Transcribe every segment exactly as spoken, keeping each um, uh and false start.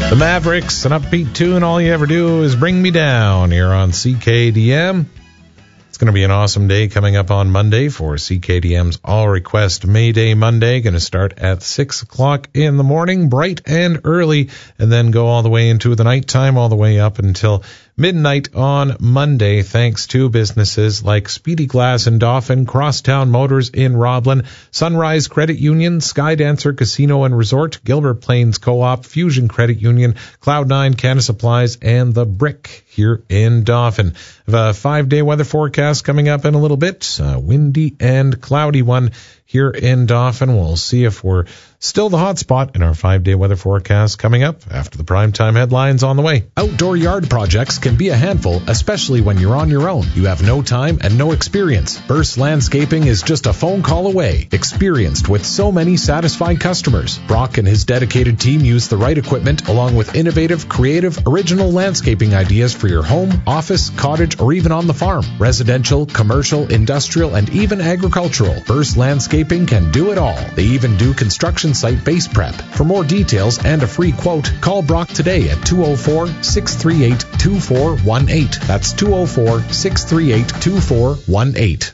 The Mavericks, an upbeat tune. All you ever do is bring me down here on C K D M. It's going to be an awesome day coming up on Monday for C K D M's All Request May Day Monday. Going to start at six o'clock in the morning, bright and early, and then go all the way into the nighttime, all the way up until midnight on Monday, thanks to businesses like Speedy Glass in Dauphin, Crosstown Motors in Roblin, Sunrise Credit Union, Skydancer Casino and Resort, Gilbert Plains Co-op, Fusion Credit Union, Cloud nine Canada Supplies, and The Brick here in Dauphin. The five-day weather forecast coming up in a little bit, a windy and cloudy one here in Dauphin. We'll see if we're still the hot spot in our five-day weather forecast coming up after the primetime headlines on the way. Outdoor yard projects can be a handful, especially when you're on your own. You have no time and no experience. Burst Landscaping is just a phone call away. Experienced with so many satisfied customers. Brock and his dedicated team use the right equipment along with innovative, creative, original landscaping ideas for your home, office, cottage, or even on the farm. Residential, commercial, industrial, and even agricultural. Burst Landscaping can do it all. They even do construction site base prep. For more details and a free quote, call Brock today at two oh four, six three eight, two four one eight. That's two oh four, six three eight, two four one eight.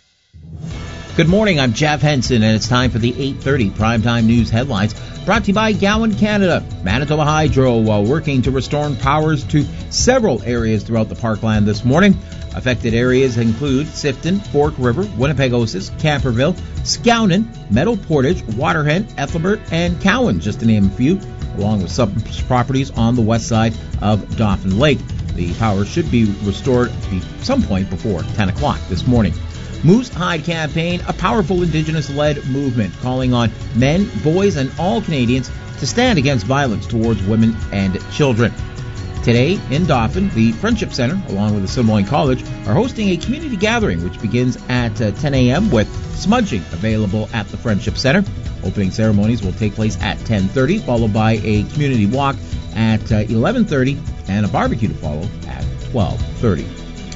Good morning, I'm Jeff Henson, and it's time for the eight thirty Primetime News headlines, brought to you by Gowan Canada. Manitoba Hydro, while working to restore powers to several areas throughout the parkland this morning. Affected areas include Sifton, Fork River, Winnipegosis, Camperville, Skownon, Meadow Portage, Waterhead, Ethelbert, and Cowan, just to name a few, along with some properties on the west side of Dauphin Lake. The power should be restored at some point before ten o'clock this morning. Moose Hide Campaign, a powerful Indigenous-led movement calling on men, boys, and all Canadians to stand against violence towards women and children. Today, in Dauphin, the Friendship Center, along with the Simoine College, are hosting a community gathering which begins at uh, ten a.m. with smudging available at the Friendship Center. Opening ceremonies will take place at ten thirty, followed by a community walk at uh, eleven thirty, and a barbecue to follow at twelve thirty.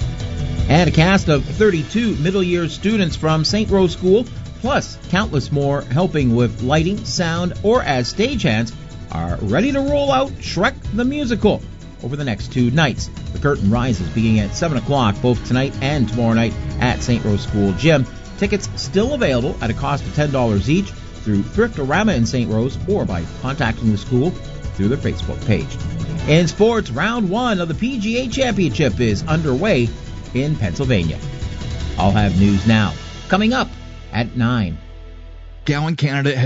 And a cast of thirty-two middle-year students from Saint Rose School, plus countless more helping with lighting, sound, or as stagehands, are ready to roll out Shrek the Musical over the next two nights. The curtain rises beginning at seven o'clock both tonight and tomorrow night at Saint Rose School Gym. Tickets still available at a cost of ten dollars each through Thriftorama in Saint Rose or by contacting the school through their Facebook page. In sports, round one of the P G A Championship is underway in Pennsylvania. I'll have news now, coming up at nine. Gowan Canada